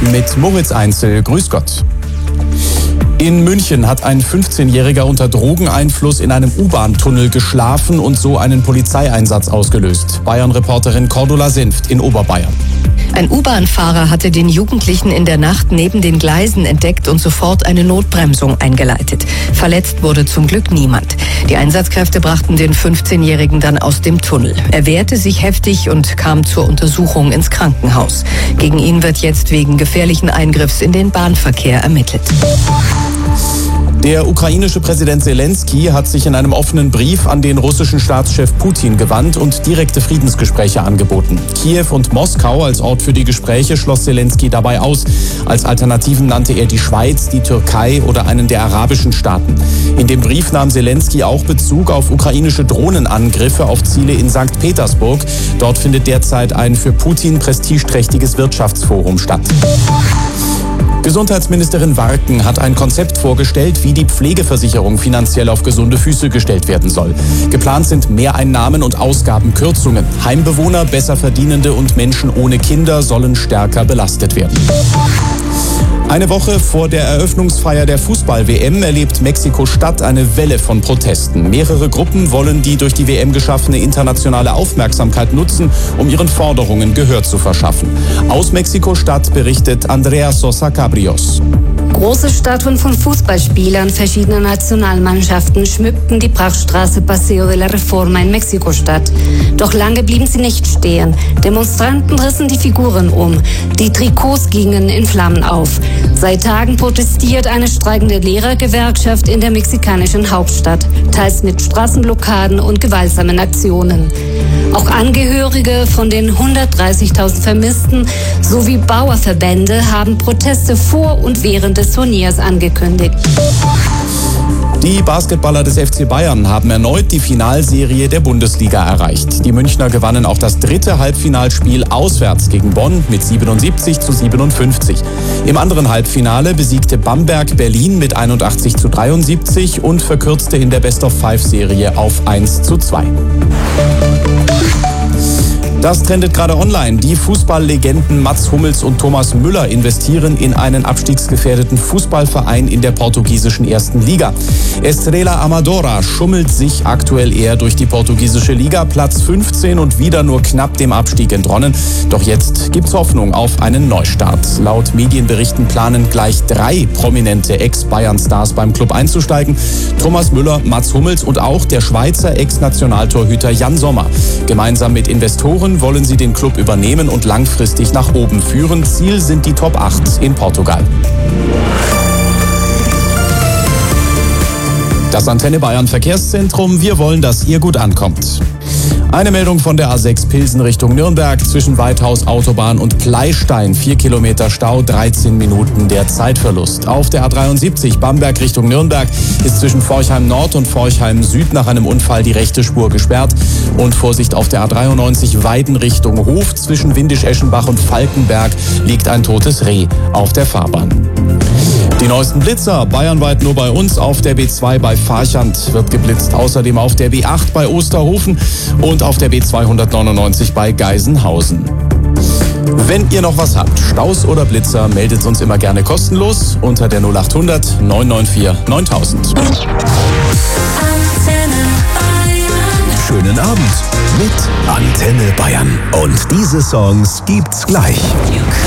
mit Moritz Einzel. Grüß Gott. In München hat ein 15-Jähriger unter Drogeneinfluss in einem U-Bahn-Tunnel geschlafen und so einen Polizeieinsatz ausgelöst. Bayern-Reporterin Cordula Senft in Oberbayern. Ein U-Bahn-Fahrer hatte den Jugendlichen in der Nacht neben den Gleisen entdeckt und sofort eine Notbremsung eingeleitet. Verletzt wurde zum Glück niemand. Die Einsatzkräfte brachten den 15-Jährigen dann aus dem Tunnel. Er wehrte sich heftig und kam zur Untersuchung ins Krankenhaus. Gegen ihn wird jetzt wegen gefährlichen Eingriffs in den Bahnverkehr ermittelt. Der ukrainische Präsident Zelensky hat sich in einem offenen Brief an den russischen Staatschef Putin gewandt und direkte Friedensgespräche angeboten. Kiew und Moskau als Ort für die Gespräche schloss Zelensky dabei aus. Als Alternativen nannte er die Schweiz, die Türkei oder einen der arabischen Staaten. In dem Brief nahm Zelensky auch Bezug auf ukrainische Drohnenangriffe auf Ziele in St. Petersburg. Dort findet derzeit ein für Putin prestigeträchtiges Wirtschaftsforum statt. Gesundheitsministerin Warken hat ein Konzept vorgestellt, wie die Pflegeversicherung finanziell auf gesunde Füße gestellt werden soll. Geplant sind Mehreinnahmen und Ausgabenkürzungen. Heimbewohner, Besserverdienende und Menschen ohne Kinder sollen stärker belastet werden. Eine Woche vor der Eröffnungsfeier der Fußball-WM erlebt Mexiko-Stadt eine Welle von Protesten. Mehrere Gruppen wollen die durch die WM geschaffene internationale Aufmerksamkeit nutzen, um ihren Forderungen Gehör zu verschaffen. Aus Mexiko-Stadt berichtet Andrea Sosa Cabrios. Große Statuen von Fußballspielern verschiedener Nationalmannschaften schmückten die Prachtstraße Paseo de la Reforma in Mexiko-Stadt. Doch lange blieben sie nicht stehen. Demonstranten rissen die Figuren um. Die Trikots gingen in Flammen auf. Seit Tagen protestiert eine streikende Lehrergewerkschaft in der mexikanischen Hauptstadt, teils mit Straßenblockaden und gewaltsamen Aktionen. Auch Angehörige von den 130.000 Vermissten sowie Bauernverbände haben Proteste vor und während des Turniers angekündigt. Die Basketballer des FC Bayern haben erneut die Finalserie der Bundesliga erreicht. Die Münchner gewannen auch das dritte Halbfinalspiel auswärts gegen Bonn mit 77-57. Im anderen Halbfinale besiegte Bamberg Berlin mit 81-73 und verkürzte in der Best-of-5-Serie auf 1:2. Das trendet gerade online. Die Fußballlegenden Mats Hummels und Thomas Müller investieren in einen abstiegsgefährdeten Fußballverein in der portugiesischen ersten Liga. Estrela Amadora schummelt sich aktuell eher durch die portugiesische Liga. Platz 15 und wieder nur knapp dem Abstieg entronnen. Doch jetzt gibt's Hoffnung auf einen Neustart. Laut Medienberichten planen gleich 3 prominente Ex-Bayern-Stars beim Club einzusteigen. Thomas Müller, Mats Hummels und auch der Schweizer Ex-Nationaltorhüter Jan Sommer. Gemeinsam mit Investoren wollen sie den Club übernehmen und langfristig nach oben führen. Ziel sind die Top 8 in Portugal. Das Antenne Bayern Verkehrszentrum. Wir wollen, dass ihr gut ankommt. Eine Meldung von der A6 Pilsen Richtung Nürnberg zwischen Weithaus Autobahn und Pleistein. 4 Kilometer Stau, 13 Minuten der Zeitverlust. Auf der A73 Bamberg Richtung Nürnberg ist zwischen Forchheim Nord und Forchheim Süd nach einem Unfall die rechte Spur gesperrt. Und Vorsicht auf der A93 Weiden Richtung Hof zwischen Windisch-Eschenbach und Falkenberg liegt ein totes Reh auf der Fahrbahn. Die neuesten Blitzer bayernweit nur bei uns. Auf der B2 bei Farchant wird geblitzt. Außerdem auf der B8 bei Osterhofen und auf der B299 bei Geisenhausen. Wenn ihr noch was habt, Staus oder Blitzer, meldet uns immer gerne kostenlos unter der 0800 994 9000. Schönen Abend mit Antenne Bayern. Und diese Songs gibt's gleich.